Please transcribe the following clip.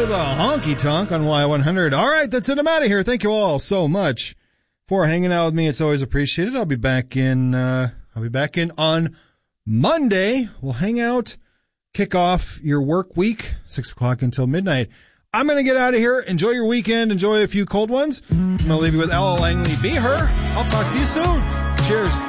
to the honky tonk on Y100. All right, that's it. I'm out of here. Thank you all so much for hanging out with me. It's always appreciated. I'll be back in on Monday. We'll hang out, kick off your work week, 6 o'clock until midnight. I'm going to get out of here. Enjoy your weekend. Enjoy a few cold ones. I'm going to leave you with Ella Langley. Be her. I'll talk to you soon. Cheers.